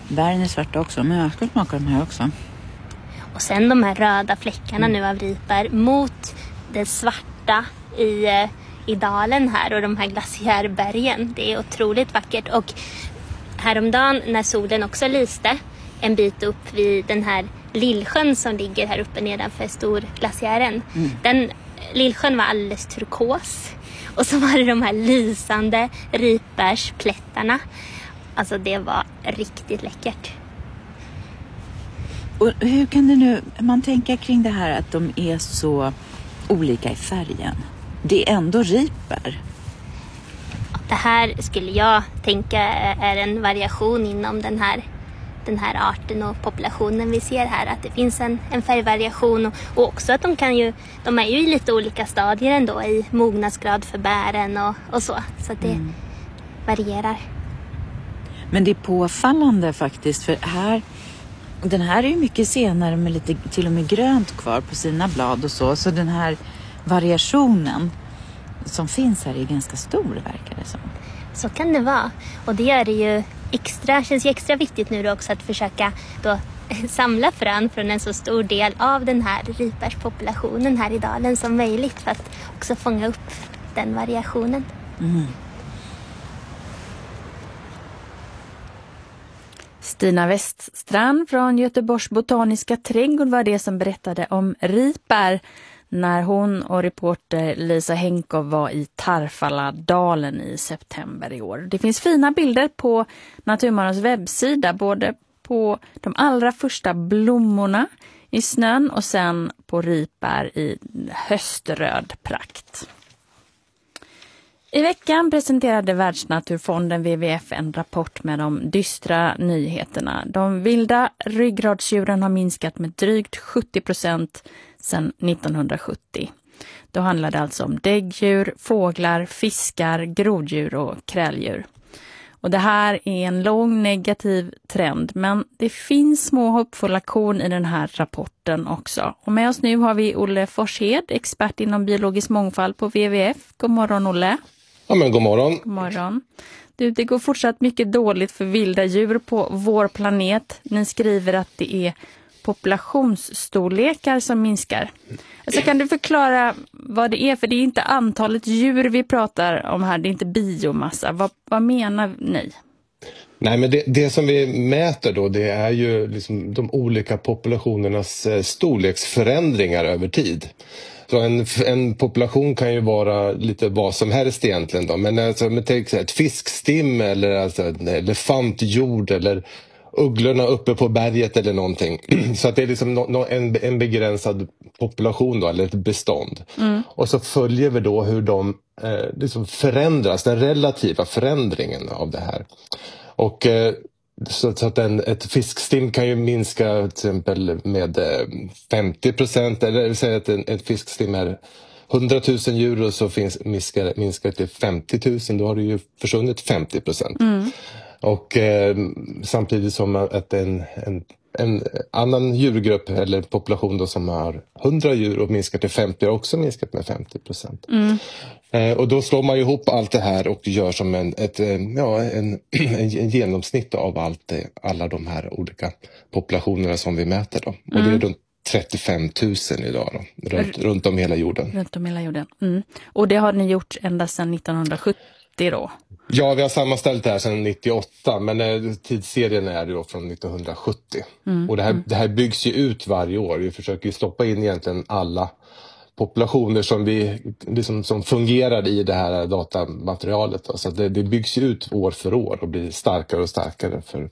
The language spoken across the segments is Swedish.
Bären är svarta också, men jag ska smaka de här också. Och sen de här röda fläckarna nu av ripbär mot det svarta i dalen här och de här glaciärbergen. Det är otroligt vackert. Och häromdagen när solen också lyste en bit upp vid den här Lillsjön som ligger här uppe nedanför Storglaciären. Den Lillsjön var alldeles turkos. Och så var det de här lysande ripbärsplättarna. Alltså det var riktigt läckert. Och hur kan det nu, man tänker kring det här att de är så olika i färgen? Det är ändå ripbär. Det här skulle jag tänka är en variation inom den här arten och populationen vi ser här. Att det finns en färgvariation och också att de är ju i lite olika stadier ändå i mognadsgrad för bären och så. Så att det varierar. Men det är påfallande faktiskt, för den här är ju mycket senare med lite till och med grönt kvar på sina blad och så. Så den här variationen som finns här är ganska stor, verkar det som. Så kan det vara. Och det gör det ju känns ju extra viktigt nu då också att försöka då samla frön från en så stor del av den här ripbärspopulationen här i dalen som möjligt för att också fånga upp den variationen. Stina Weststrand från Göteborgs botaniska trädgård var det som berättade om ripbär när hon och reporter Lisa Henkov var i Tarfalladalen i september i år. Det finns fina bilder på Naturmorgons webbsida, både på de allra första blommorna i snön och sen på ripbär i höströd prakt. I veckan presenterade Världsnaturfonden WWF en rapport med de dystra nyheterna. De vilda ryggradsdjuren har minskat med drygt 70% sedan 1970. Då handlar det alltså om däggdjur, fåglar, fiskar, groddjur och kräldjur. Och det här är en lång negativ trend, men det finns små hoppfulla korn i den här rapporten också. Och med oss nu har vi Olle Forshed, expert inom biologisk mångfald på WWF. God morgon, Olle. Ja, men god morgon. God morgon. Det går fortsatt mycket dåligt för vilda djur på vår planet. Ni skriver att det är populationsstorlekar som minskar. Alltså kan du förklara vad det är? För det är inte antalet djur vi pratar om här, det är inte biomassa. Vad menar ni? Nej, men det som vi mäter då, det är ju liksom de olika populationernas storleksförändringar över tid. Så en population kan ju vara lite vad som helst egentligen då. Men alltså, med ett fiskstim eller alltså en elefantjord eller ugglorna uppe på berget eller någonting. Så att det är liksom en begränsad population då, eller ett bestånd. Och så följer vi då hur de liksom förändras, den relativa förändringen av det här. Och så att ett fiskstim kan ju minska till exempel med 50%, eller säga att ett fiskstim är 100 000 djur och så minskar till 50 000, då har det ju försvunnit 50%. Och samtidigt som att en annan djurgrupp eller population då som har 100 djur och minskar till 50 har också minskat med 50%. Och då slår man ihop allt det här och gör som en genomsnitt av alla de här olika populationerna som vi mäter då. Och det är runt 35 000 idag då, runt om hela jorden. Runt om hela jorden. Och det har ni gjort ända sedan 1970 då? Ja, vi har sammanställt det här sedan 98, men tidsserien är då från 1970. Och det här byggs ju ut varje år. Vi försöker ju stoppa in egentligen alla populationer som fungerar i det här datamaterialet då. Så att det byggs ju ut år för år och blir starkare och starkare för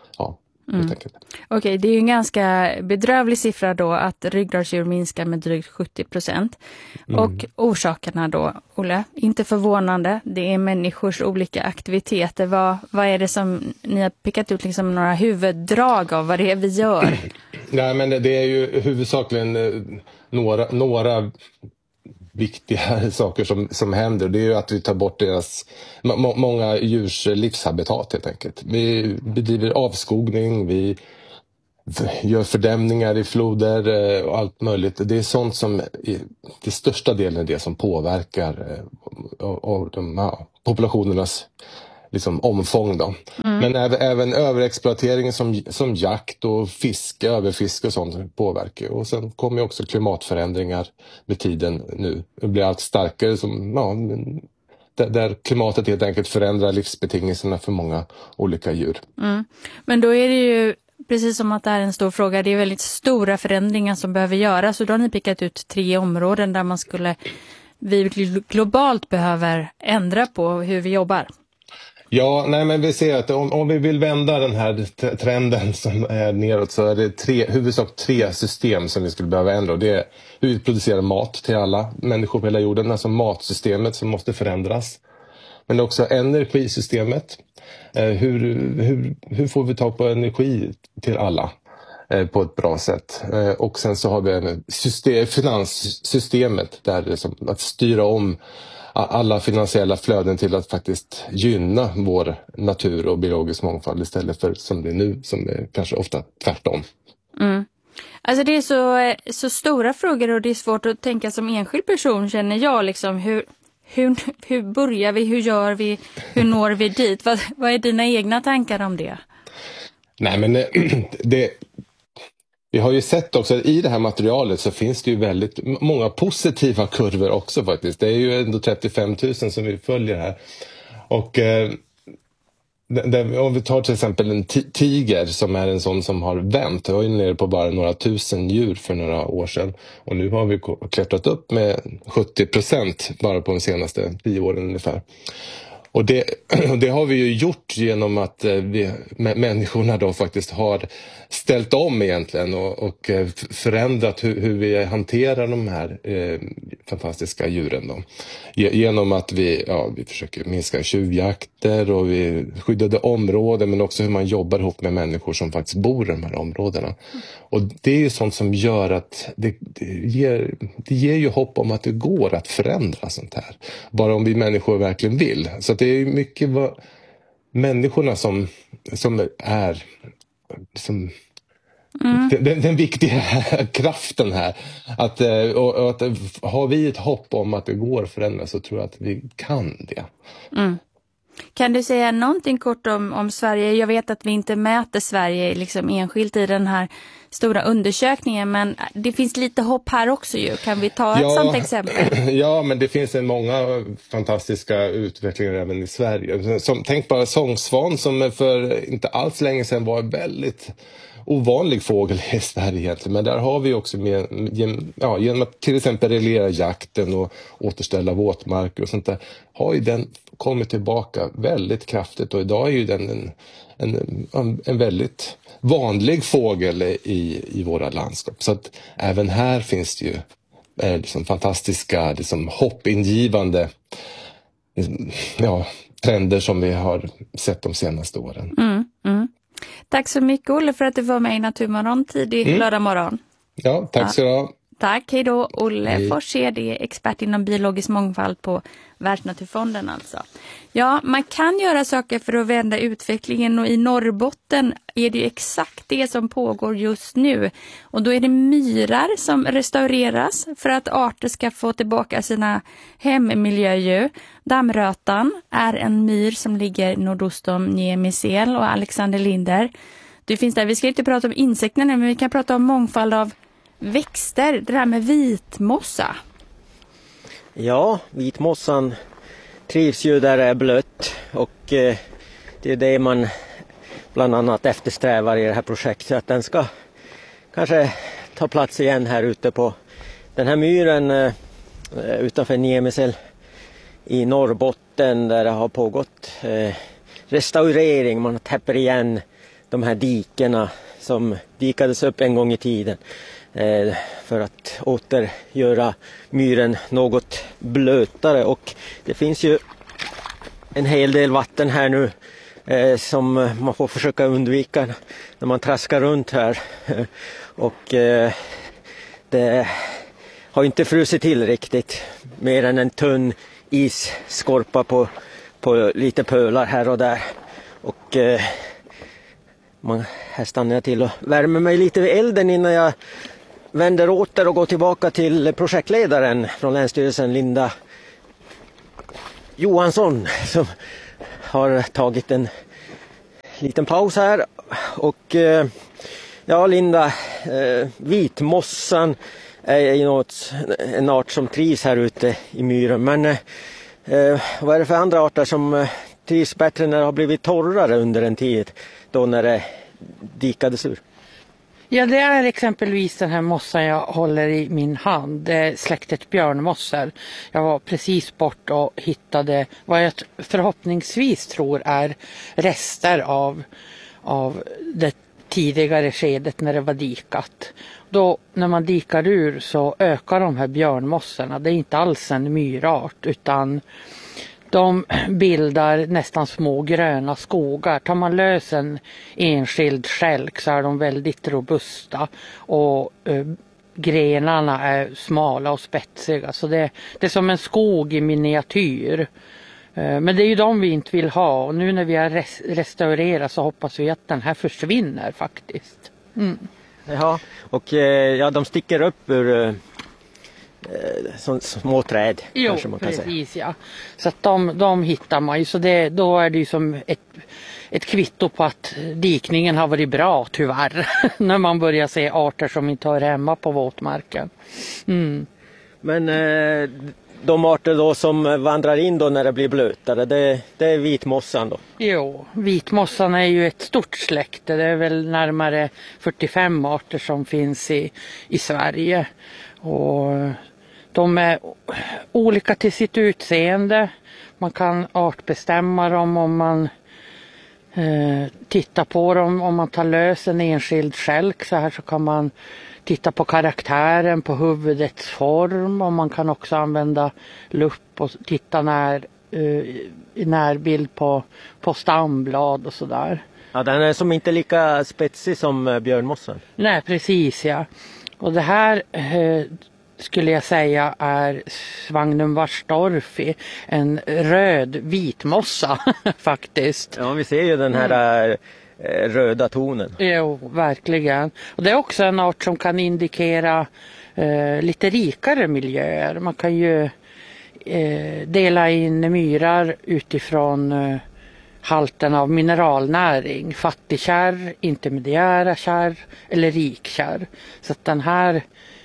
Okej, det är ju en ganska bedrövlig siffra då att ryggradsdjur minskar med drygt 70%. Och orsakerna då, Olle, inte förvånande, det är människors olika aktiviteter. Vad är det som ni har pickat ut liksom några huvuddrag av vad det är vi gör? Nej, men det är ju huvudsakligen några viktiga saker som händer. Det är ju att vi tar bort många djurs livshabitat helt enkelt. Vi bedriver avskogning, vi gör fördämningar i floder och allt möjligt. Det är sånt som till största delen är det som påverkar av de populationernas liksom omfång då. Men även överexploatering som jakt och fiske, överfiske och sånt påverkar. Och sen kommer också klimatförändringar med tiden nu. Det blir allt starkare där klimatet helt enkelt förändrar livsbetingelserna för många olika djur. Men då är det ju precis som att det är en stor fråga. Det är väldigt stora förändringar som behöver göras. Så då har ni pikat ut 3 områden där vi globalt behöver ändra på hur vi jobbar. Ja, men vi ser att om vi vill vända den här trenden som är neråt, så är det huvudsak 3 system som vi skulle behöva ändra. Det är hur vi producerar mat till alla människor på hela jorden, alltså matsystemet som måste förändras. Men också energisystemet. Hur får vi tag på energi till alla på ett bra sätt? Och sen så har vi finanssystemet där det är som att styra om alla finansiella flöden till att faktiskt gynna vår natur och biologisk mångfald istället för som det är nu, som är kanske ofta tvärtom. Alltså det är så stora frågor och det är svårt att tänka som enskild person, känner jag. Liksom, hur börjar vi, hur gör vi, hur når vi dit? Vad är dina egna tankar om det? Nej, men vi har ju sett också att i det här materialet så finns det ju väldigt många positiva kurvor också faktiskt. Det är ju ändå 35 000 som vi följer här. Och om vi tar till exempel en tiger som är en sån som har vänt. Det var ju nere på bara några tusen djur för några år sedan. Och nu har vi klättrat upp med 70% bara på de senaste 10 åren ungefär. Och det har vi ju gjort genom att människorna då faktiskt har ställt om egentligen och förändrat hur vi hanterar de här fantastiska djuren då. Genom att vi försöker minska tjuvjakter och vi skyddade områden, men också hur man jobbar ihop med människor som faktiskt bor i de här områdena. Och det är ju sånt som gör att det ger ju hopp om att det går att förändra sånt här. Bara om vi människor verkligen vill. Så att det är mycket vad människorna som är den viktiga kraften här. Att har vi ett hopp om att det går att förändra, så tror jag att vi kan det. Kan du säga någonting kort om Sverige? Jag vet att vi inte mäter Sverige liksom enskilt i den här stora undersökningen, men det finns lite hopp här också ju. Kan vi ta ett sånt exempel? Ja, men det finns många fantastiska utvecklingar även i Sverige. Tänk bara sångsvan som för inte alls länge sedan var väldigt ovanlig fågel i Sverige egentligen. Men där har vi också genom att till exempel reglera jakten och återställa våtmarker och sånt där, har ju den kommit tillbaka väldigt kraftigt. Och idag är ju den en väldigt vanlig fågel i våra landskap. Så att även här finns det ju liksom fantastiska, liksom hoppingivande trender som vi har sett de senaste åren. Tack så mycket, Olle, för att du var med i Naturmorgon tidig lördag morgon. Ja, tack så du. Tack, hej då. Olle Forsshed är expert inom biologisk mångfald på Världsnaturfonden alltså. Ja, man kan göra saker för att vända utvecklingen, och i Norrbotten är det ju exakt det som pågår just nu. Och då är det myrar som restaureras för att arter ska få tillbaka sina hemmiljöer. Dammrötan är en myr som ligger nordost om Niemysel och Alexander Linder. Det finns där, vi ska inte prata om insekter nu, men vi kan prata om mångfald av växter, det där med vitmossa. Ja, vitmossan trivs ju där det är blött, och det är det man bland annat eftersträvar i det här projektet, att den ska kanske ta plats igen här ute på den här myren utanför Niemysel i Norrbotten, där det har pågått restaurering. Man täpper igen de här dikerna som dikades upp en gång i tiden för att återgöra myren något blötare. Och det finns ju en hel del vatten här nu som man får försöka undvika när man traskar runt här. Och det har inte frusit till riktigt, mer än en tunn isskorpa på lite pölar här och där. Och här stannar jag till och värmer mig lite vid elden innan jag vänder åter och går tillbaka till projektledaren från Länsstyrelsen, Linda Johansson, som har tagit en liten paus här. Och ja, Linda, vitmossan är ju en art som trivs här ute i myren. Men vad är det för andra arter som trivs bättre när det har blivit torrare under en tid, då när det dikades ur? Ja, det är exempelvis den här mossan jag håller i min hand. Det är släktet björnmossor. Jag var precis bort och hittade vad jag förhoppningsvis tror är rester av det tidigare skedet när det var dikat. Då när man dikar ur så ökar de här björnmossorna. Det är inte alls en myrart, utan de bildar nästan små gröna skogar. Tar man lös en enskild skälk så är de väldigt robusta och grenarna är smala och spetsiga. Så det är som en skog i miniatyr. Men det är ju de vi inte vill ha, och nu när vi har restaurerat så hoppas vi att den här försvinner faktiskt. Mm. Jaha, och ja, de sticker upp ur små träd. Jo, kanske man kan precis säga. ja. Så att de hittar man ju, så då är det ju som ett kvitto på att dikningen har varit bra tyvärr. När man börjar se arter som inte hör hemma på våtmarken. Mm. Men de arter då som vandrar in då när det blir blötare, det är vitmossan då? Jo, vitmossan är ju ett stort släkte. Det är väl närmare 45 arter som finns i Sverige. Och de är olika till sitt utseende. Man kan artbestämma dem om man tittar på dem. Om man tar lös en enskild skälk så här, så kan man titta på karaktären, på huvudets form, och man kan också använda lupp och titta i närbild på stamblad och sådär. Ja, den är som inte lika spetsig som björnmossan. Nej, precis ja. Och det här skulle jag säga är Sphagnum warstorfi, en röd vitmossa faktiskt. Ja, vi ser ju den här röda tonen. Jo, verkligen. Och det är också en art som kan indikera lite rikare miljöer. Man kan ju dela in myrar utifrån halten av mineralnäring. Fattigkärr, intermediära kärr eller rikkärr. Så att den här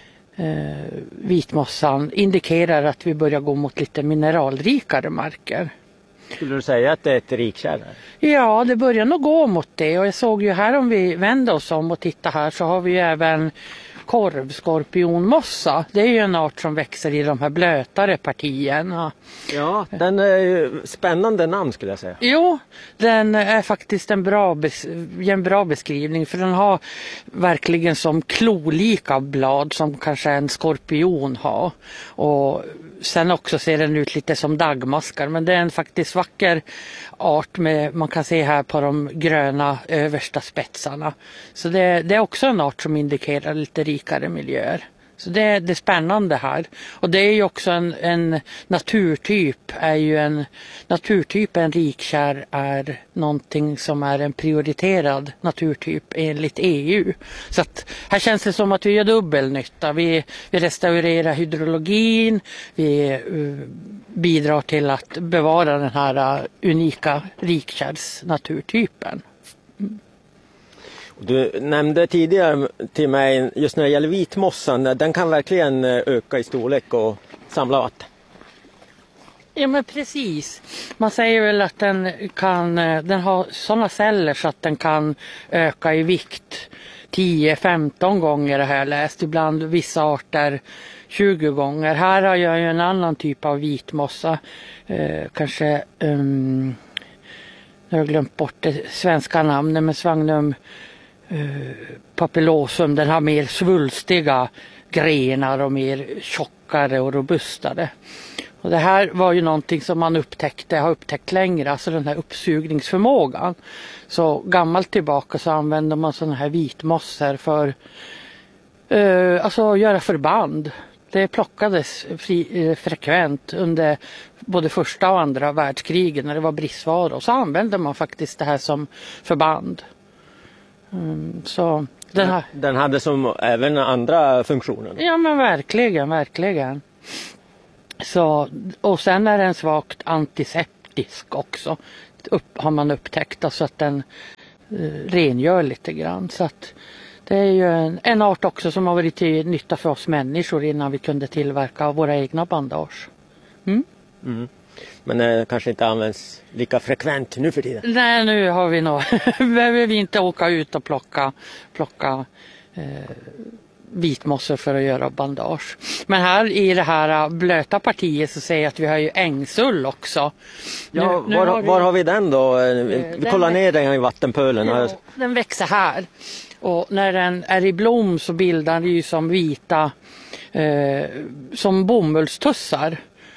vitmossan indikerar att vi börjar gå mot lite mineralrikare marker. Skulle du säga att det är ett rikkärr? Ja, det börjar nog gå mot det, och jag såg ju här, om vi vänder oss om och tittar här, så har vi ju även korvskorpionmossa. Det är ju en art som växer i de här blötare partierna. Ja, den är ju spännande namn skulle jag säga. Jo, den är faktiskt en bra beskrivning, för den har verkligen som klolika blad som kanske en skorpion har. Och sen också ser den ut lite som dagmaskar, men det är en faktiskt vacker art man kan se här på de gröna översta spetsarna. Så det är också en art som indikerar lite rikare miljöer. Så det är spännande här. Och det är ju också en naturtyp. En rikkärr är någonting som är en prioriterad naturtyp enligt EU. Så att här känns det som att vi gör dubbelnytta. Vi restaurerar hydrologin. Vi bidrar till att bevara den här unika rikkärrsnaturtypen. Du nämnde tidigare till mig, just när det gäller vitmossan, den kan verkligen öka i storlek och samla vatten. Ja, men precis. Man säger väl att den har sådana celler så att den kan öka i vikt 10-15 gånger, har jag läst. Ibland vissa arter 20 gånger. Här har jag ju en annan typ av vitmossa. Kanske, jag har glömt bort det svenska namnet, men Sphagnum papillosum. Den har mer svulstiga grenar och mer tjockare och robustare. Och det här var ju någonting som man har upptäckt längre, alltså den här uppsugningsförmågan. Så gammalt tillbaka så använde man sådana här vitmossor för att göra förband. Det plockades frekvent under både första och andra världskriget när det var bristvaror. Och så använde man faktiskt det här som förband. Så den hade som även andra funktioner? Ja, men verkligen. Så, och sen är den svagt antiseptisk också. har man upptäckt, så att den rengör lite grann. Så att det är ju en art också som har varit till nytta för oss människor innan vi kunde tillverka våra egna bandage. Men kanske inte används lika frekvent nu för tiden. Nej, nu har vi nog behöver vi inte åka ut och plocka vitmossor för att göra bandage. Men här i det här blöta partiet så säger jag att vi har ju ängsull också. Ja, var har vi den då? Vi kollar ner den i vattenpölen. Ja, den växer här. Och när den är i blom så bildar den ju som vita som bomullstussar.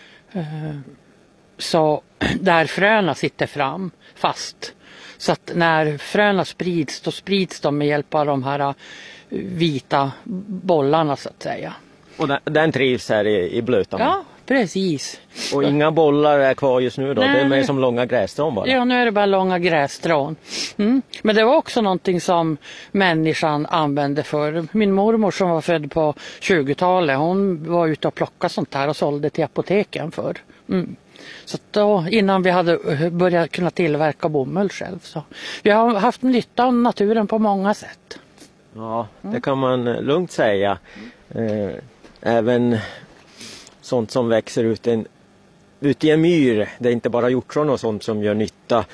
Så där fröna sitter fast. Så att när fröna sprids, då sprids de med hjälp av de här vita bollarna så att säga. Och den trivs här i blötan? Ja, precis. Och inga bollar är kvar just nu då? Nej. Det är mer som långa grässtrån bara? Ja, nu är det bara långa grässtrån. Men det var också någonting som människan använde för. Min mormor som var född på 20-talet, hon var ute och plockade sånt här och sålde till apoteken för. Så då, innan vi hade börjat kunna tillverka bomull själv. Så vi har haft nytta av naturen på många sätt. Ja, det kan man lugnt säga. Även sånt som växer ut i en myr. Det är inte bara hjortron och sånt som gör nytta.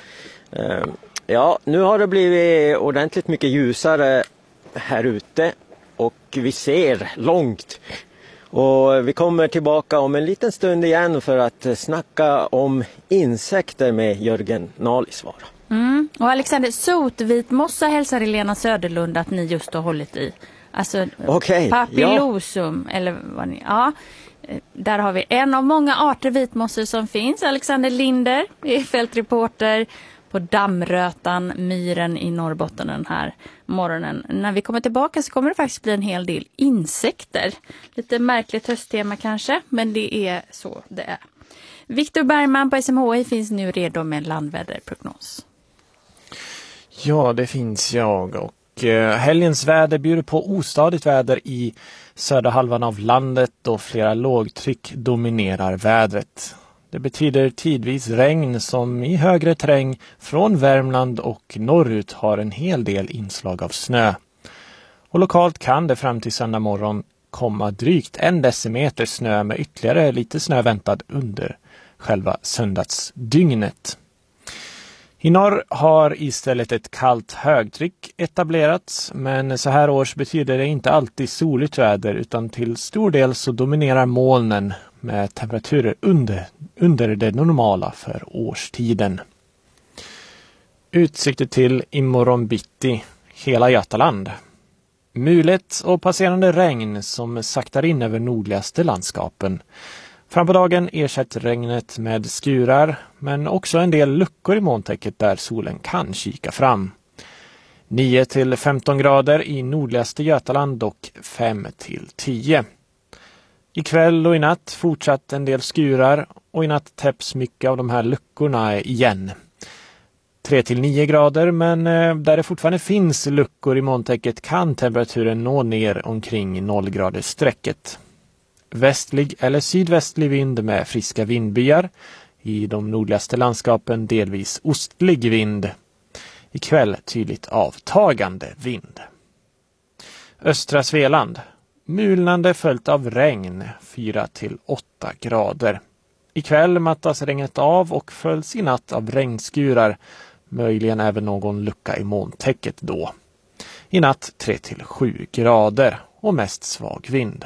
Ja, nu har det blivit ordentligt mycket ljusare här ute. Och vi ser långt. Och vi kommer tillbaka om en liten stund igen för att snacka om insekter med Jörgen Nalisvaara. Och Alexander, sotvitmossa hälsar Helena Söderlund att ni just har hållit i. Alltså papillosum eller vad ni... Ja, där har vi en av många arter vitmossor som finns. Alexander Linder är fältreporter på Dammrötan, myren i Norrbotten den här morgonen. När vi kommer tillbaka så kommer det faktiskt bli en hel del insekter. Lite märkligt hösttema kanske, men det är så det är. Viktor Bergman på SMHI finns nu redo med landväderprognos. Ja, det finns jag och helgens väder bjuder på ostadigt väder i södra halvan av landet och flera lågtryck dominerar vädret. Det betyder tidvis regn som i högre terräng från Värmland och norrut har en hel del inslag av snö. Och lokalt kan det fram till söndag morgon komma drygt 1 decimeter snö med ytterligare lite snö väntad under själva söndagsdygnet. I norr har istället ett kallt högtryck etablerats, men så här års betyder det inte alltid soligt väder utan till stor del så dominerar molnen med temperaturer under det normala för årstiden. Utsikter till imorgon bitti hela Götaland. Mulet och passerande regn som saktar in över nordligaste landskapen. Fram på dagen ersätts regnet med skurar men också en del luckor i molntäcket där solen kan kika fram. 9-15 grader i nordligaste Götaland och 5-10. Ikväll och i natt fortsatt en del skurar och i natt täpps mycket av de här luckorna igen. 3-9 grader men där det fortfarande finns luckor i molntäcket kan temperaturen nå ner omkring 0-gradersstrecket. Västlig eller sydvästlig vind med friska vindbyar. I de nordligaste landskapen delvis ostlig vind. Ikväll tydligt avtagande vind. Östra Svealand. Mulnande följt av regn 4-8 grader. Ikväll mattas regnet av och följs i natt av regnskurar. Möjligen även någon lucka i molntäcket då. I natt 3-7 grader och mest svag vind.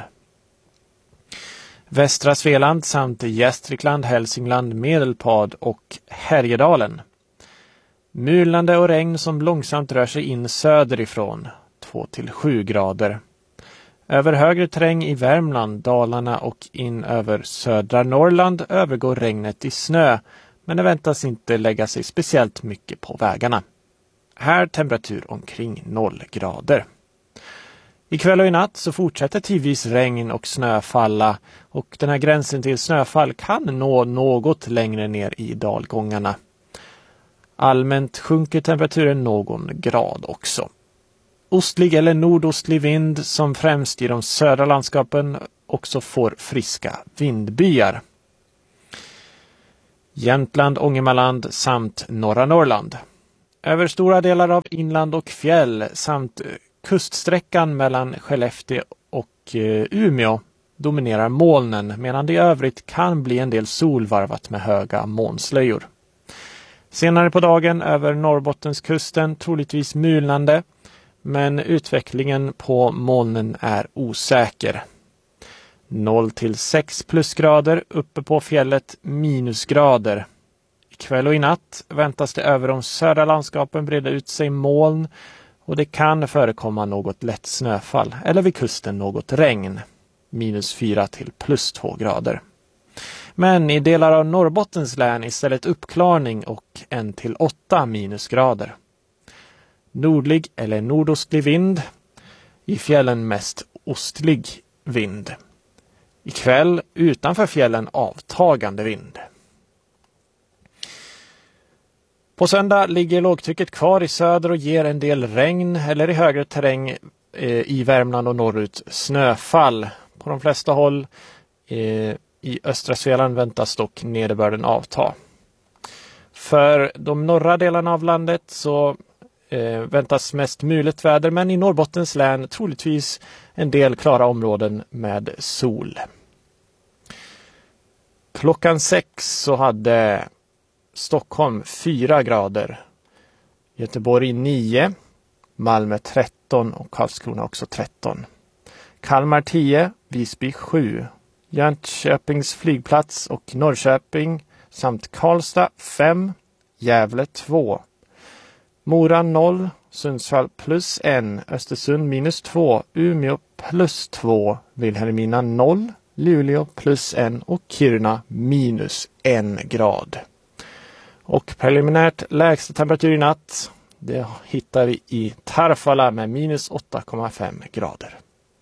Västra Svealand samt Gästrikland, Hälsingland, Medelpad och Härjedalen. Mulnande och regn som långsamt rör sig in söderifrån 2-7 grader. Över högre terräng i Värmland, Dalarna och in över södra Norrland övergår regnet i snö, men det väntas inte lägga sig speciellt mycket på vägarna. Här temperatur omkring 0 grader. Ikväll och i natt så fortsätter tidvis regn och snö falla och den här gränsen till snöfall kan nå något längre ner i dalgångarna. Allmänt sjunker temperaturen någon grad också. Ostlig eller nordostlig vind som främst i de södra landskapen också får friska vindbyar. Jämtland, Ångermanland samt norra Norrland. Över stora delar av inland och fjäll samt kuststräckan mellan Skellefteå och Umeå dominerar molnen, medan det i övrigt kan bli en del solvarvat med höga molnslöjor. Senare på dagen över Norrbottenskusten troligtvis mulnande, men utvecklingen på molnen är osäker. 0 till 6 plusgrader, uppe på fjället minusgrader. Ikväll och i natt väntas det över de södra landskapen breda ut sig moln och det kan förekomma något lätt snöfall eller vid kusten något regn. -4 till +2 grader. Men i delar av Norrbottens län istället uppklarning och 1 till 8 minusgrader. Nordlig eller nordostlig vind. I fjällen mest ostlig vind. Ikväll utanför fjällen avtagande vind. På söndag ligger lågtrycket kvar i söder och ger en del regn eller i högre terräng i Värmland och norrut snöfall. På de flesta håll i östra Svealand väntas dock nederbörden avta. För de norra delarna av landet så väntas mest mulet väder, men i Norrbottens län troligtvis en del klara områden med sol. Klockan 6 så hade Stockholm 4 grader, Göteborg 9, Malmö 13 och Karlskrona också 13. Kalmar 10, Visby 7, Jönköpings flygplats och Norrköping samt Karlstad 5, Gävle 2, Mora 0, Sundsvall +1, Östersund -2, Umeå +2, Vilhelmina 0, Luleå +1 och Kiruna -1 grad. Och preliminärt lägsta temperatur i natt, det hittar vi i Tarfala med -8,5 grader.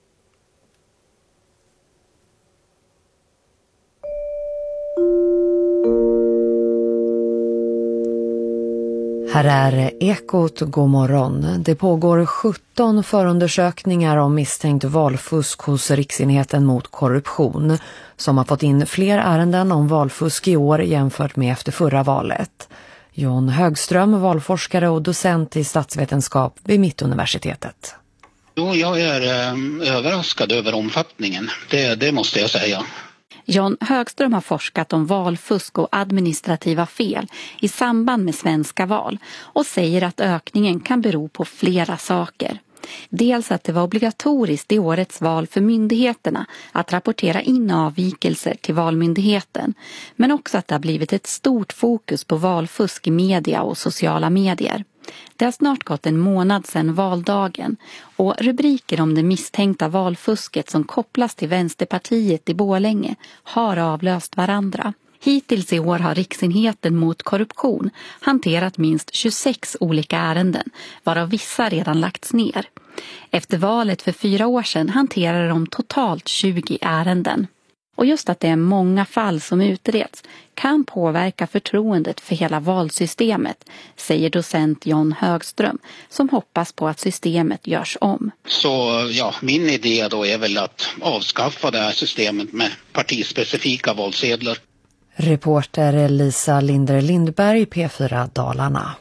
Här är Ekot god morgon. Det pågår 17 förundersökningar om misstänkt valfusk hos Riksenheten mot korruption som har fått in fler ärenden om valfusk i år jämfört med efter förra valet. Jon Högström, valforskare och docent i statsvetenskap vid Mittuniversitetet. Jo, jag är överraskad över omfattningen, det måste jag säga. Jon Högström har forskat om valfusk och administrativa fel i samband med svenska val och säger att ökningen kan bero på flera saker. Dels att det var obligatoriskt i årets val för myndigheterna att rapportera in avvikelser till valmyndigheten, men också att det har blivit ett stort fokus på valfusk i media och sociala medier. Det har snart gått en månad sedan valdagen och rubriker om det misstänkta valfusket som kopplas till Vänsterpartiet i Borlänge har avlöst varandra. Hittills i år har Riksenheten mot korruption hanterat minst 26 olika ärenden, varav vissa redan lagts ner. Efter valet för 4 år sedan hanterar de totalt 20 ärenden. Och just att det är många fall som utreds kan påverka förtroendet för hela valsystemet, säger docent Jon Högström som hoppas på att systemet görs om. Så ja, min idé då är väl att avskaffa det här systemet med partispecifika valsedlar. Reporter Lisa Lindre Lindberg, P4 Dalarna.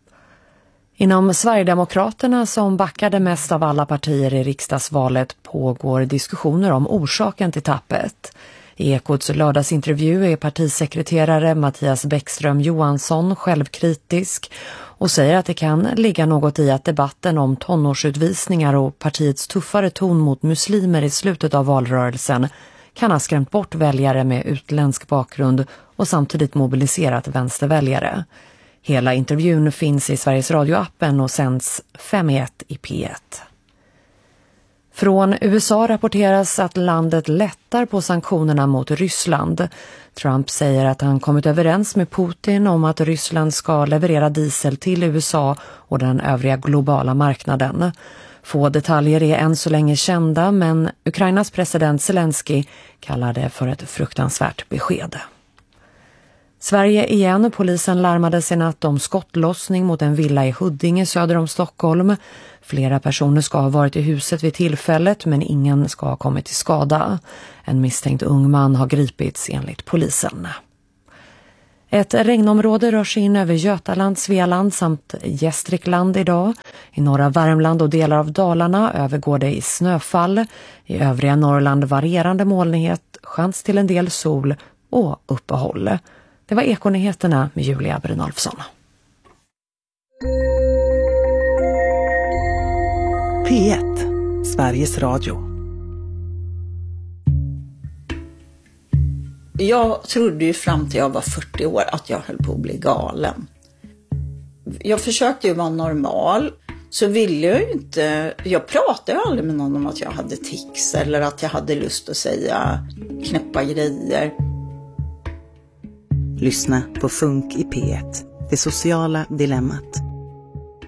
Inom Sverigedemokraterna, som backade mest av alla partier i riksdagsvalet, pågår diskussioner om orsaken till tappet. I Ekots lördagsintervju är partisekreterare Mattias Bäckström Johansson självkritisk och säger att det kan ligga något i att debatten om tonårsutvisningar och partiets tuffare ton mot muslimer i slutet av valrörelsen kan ha skrämt bort väljare med utländsk bakgrund och samtidigt mobiliserat vänsterväljare. Hela intervjun finns i Sveriges Radio-appen och sänds 5-1 i P1. Från USA rapporteras att landet lättar på sanktionerna mot Ryssland. Trump säger att han kommit överens med Putin om att Ryssland ska leverera diesel till USA och den övriga globala marknaden. Få detaljer är än så länge kända, men Ukrainas president Zelensky kallar det för ett fruktansvärt besked. Sverige igen. Polisen larmade i natt om skottlossning mot en villa i Huddinge söder om Stockholm. Flera personer ska ha varit i huset vid tillfället, men ingen ska ha kommit till skada. En misstänkt ung man har gripits enligt polisen. Ett regnområde rör sig in över Götaland, Svealand samt Gästrikland idag. I norra Värmland och delar av Dalarna övergår det i snöfall. I övriga Norrland varierande molnighet, chans till en del sol och uppehåll. Det var Ekonyheterna med Julia Brynolfsson. P1, Sveriges Radio. Jag trodde ju fram till jag var 40 år att jag höll på att bli galen. Jag försökte ju vara normal, så ville jag ju inte... Jag pratade ju aldrig med någon om att jag hade tics eller att jag hade lust att säga knäppa grejer. Lyssna på Funk i P1, det sociala dilemmat.